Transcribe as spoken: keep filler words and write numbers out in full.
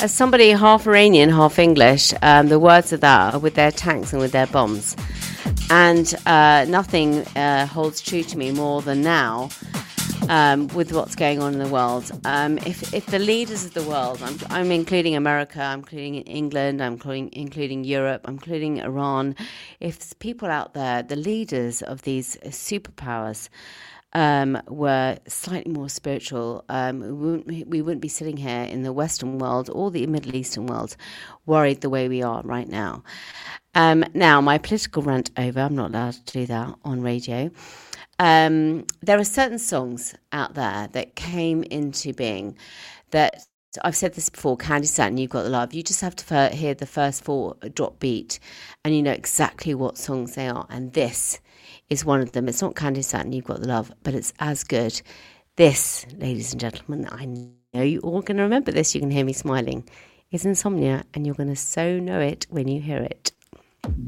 as somebody half Iranian, half English, um, the words of that are with their tanks and with their bombs. And uh, nothing uh, holds true to me more than now, um, with what's going on in the world. Um, if, if the leaders of the world, I'm, I'm including America, I'm including England, I'm including, including Europe, I'm including Iran, if people out there, the leaders of these superpowers, Um, were slightly more spiritual, um, we wouldn't, we wouldn't be sitting here in the Western world or the Middle Eastern world worried the way we are right now. Um, now, my political rant over. I'm not allowed to do that on radio. Um, there are certain songs out there that came into being that, I've said this before, Candy Satin, You've Got the Love. You just have to f- hear the first four drop beat and you know exactly what songs they are. And this is one of them. It's not Candy Satin, You've Got the Love, but it's as good. This, ladies and gentlemen, I know you're all going to remember this. You can hear me smiling. It's Insomnia, and you're going to so know it when you hear it.